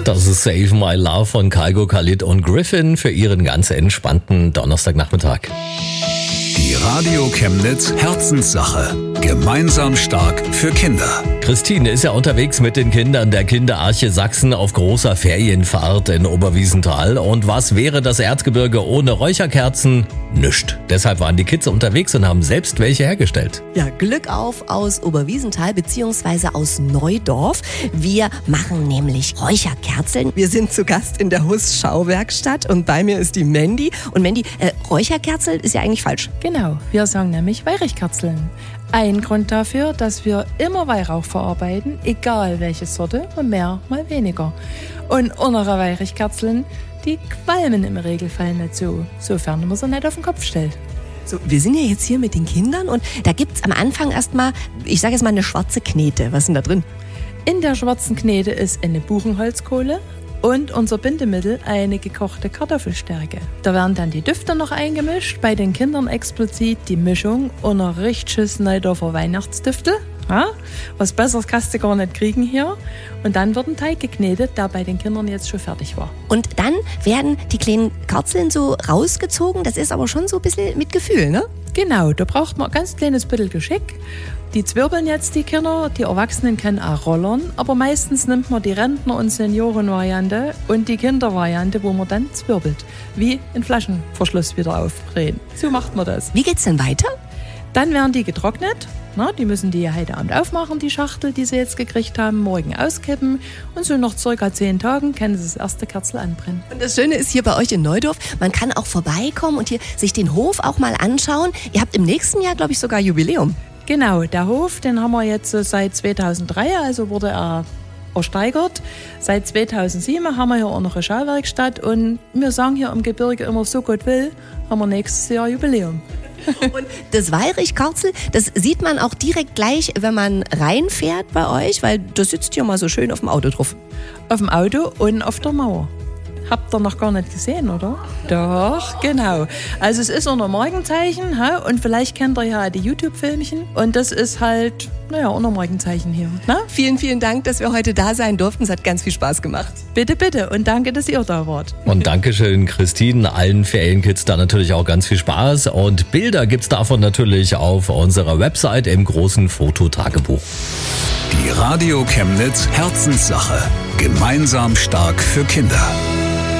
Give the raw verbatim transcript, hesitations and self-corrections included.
Das ist Save My Love von Kygo, Khalid und Griffin für ihren ganz entspannten Donnerstagnachmittag. Die Radio Chemnitz Herzenssache. Gemeinsam stark für Kinder. Christine ist ja unterwegs mit den Kindern der Kinderarche Sachsen auf großer Ferienfahrt in Oberwiesenthal. Und was wäre das Erzgebirge ohne Räucherkerzen? Nischt. Deshalb waren die Kids unterwegs und haben selbst welche hergestellt. Ja, Glück auf aus Oberwiesenthal bzw. aus Neudorf. Wir machen nämlich Räucherkerzeln. Wir sind zu Gast in der Huss Schauwerkstatt und bei mir ist die Mandy. Und Mandy, äh, Räucherkerzeln ist ja eigentlich falsch. Genau, wir sagen nämlich Weihrichkerzeln. Ein Grund dafür, dass wir immer Weihrauch verarbeiten, egal welche Sorte, mal mehr, mal weniger. Und unsere Weihrichkerzeln, die qualmen im Regelfall nicht so, sofern man sie nicht auf den Kopf stellt. So, wir sind ja jetzt hier mit den Kindern und da gibt's am Anfang erstmal, ich sage jetzt mal eine schwarze Knete. Was ist denn da drin? In der schwarzen Knete ist eine Buchenholzkohle und unser Bindemittel eine gekochte Kartoffelstärke. Da werden dann die Düfte noch eingemischt, bei den Kindern explizit die Mischung und ein richtiges Neudorfer Weihnachtsdüfte. Ja, was Besseres kannst du gar nicht kriegen hier. Und dann wird ein Teig geknetet, der bei den Kindern jetzt schon fertig war. Und dann werden die kleinen Kerzeln so rausgezogen. Das ist aber schon so ein bisschen mit Gefühl, ne? Genau, da braucht man ein ganz kleines bisschen Geschick. Die zwirbeln jetzt die Kinder, die Erwachsenen können auch rollern, aber meistens nimmt man die Rentner- und Seniorenvariante und die Kindervariante, wo man dann zwirbelt. Wie ein Flaschenverschluss wieder aufdrehen. So macht man das. Wie geht's denn weiter? Dann werden die getrocknet. Na, die müssen die heute Abend aufmachen, die Schachtel, die sie jetzt gekriegt haben, morgen auskippen. Und so nach circa zehn Tagen können sie das erste Kerzel anbrennen. Und das Schöne ist hier bei euch in Neudorf, man kann auch vorbeikommen und hier sich den Hof auch mal anschauen. Ihr habt im nächsten Jahr, glaube ich, sogar Jubiläum. Genau, der Hof, den haben wir jetzt seit zweitausenddrei, also wurde er ersteigert. Seit zweitausendsieben haben wir hier auch noch eine Schauwerkstatt und wir sagen hier im Gebirge immer, so Gott will, haben wir nächstes Jahr Jubiläum. Und das Weihrichkerzel, das sieht man auch direkt gleich, wenn man reinfährt bei euch, weil das sitzt hier mal so schön auf dem Auto drauf. Auf dem Auto und auf der Mauer. Habt ihr noch gar nicht gesehen, oder? Doch, genau. Also es ist unser Markenzeichen, ha? Und vielleicht kennt ihr ja die YouTube-Filmchen. Und das ist halt, naja, unser Markenzeichen hier. Na? Vielen, vielen Dank, dass wir heute da sein durften. Es hat ganz viel Spaß gemacht. Bitte, bitte. Und danke, dass ihr da wart. Und Dankeschön, Christine. Allen Ferienkids da natürlich auch ganz viel Spaß. Und Bilder gibt's davon natürlich auf unserer Website im großen Fototagebuch. Die Radio Chemnitz Herzenssache. Gemeinsam stark für Kinder.